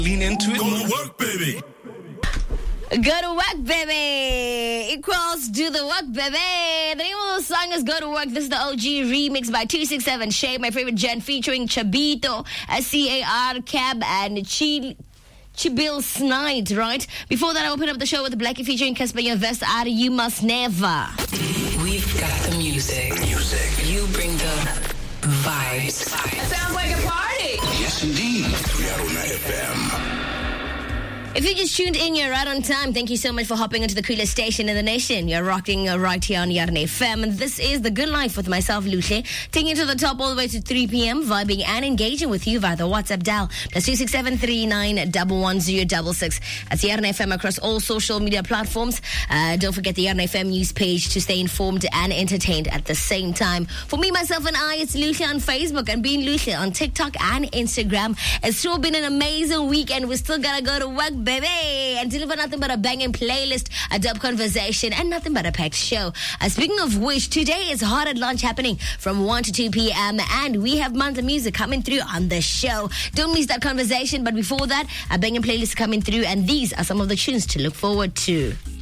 Lean into it. Go to work, baby. Go to work, baby. Equals do the work, baby. The name of the song is Go to Work. This is the OG remix by 267 Shay, my favorite gen, featuring Chabito, SCAR, Cab, and Chibil Snide, right? Before that, I opened up the show with Blackie featuring Casper Vest, Are You Must Never. We've got the music. You bring the vibes. It sounds like a party. Yes, indeed. Yarona FM. If you just tuned in, you're right on time. Thank you so much for hopping into the coolest station in the nation. You're rocking right here on Yarona FM. And this is The Good Life with myself, Lucia. Taking you to the top all the way to 3 p.m. Vibing and engaging with you via the WhatsApp dial. Plus 267-3911-066. That's Yarona FM across all social media platforms. Don't forget the Yarona FM news page to stay informed and entertained at the same time. For me, myself, and I, it's Lucia on Facebook and being Lucia on TikTok and Instagram. It's sure been an amazing weekend. We still gotta go to work, baby, and deliver nothing but a banging playlist, a dope conversation, and nothing but a packed show. Speaking of which, today is Hot at Lunch happening from 1 to 2 p.m. and we have Manta Music coming through on the show. Don't miss that conversation, but before that, a banging playlist coming through, and these are some of the tunes to look forward to.